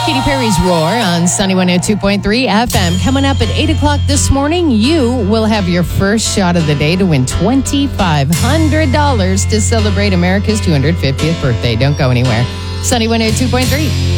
Katy Perry's Roar on Sunny 102.3 FM. Coming up at 8 o'clock this morning, you will have your first shot of the day to win $2,500 to celebrate America's 250th birthday. Don't go anywhere. Sunny 102.3.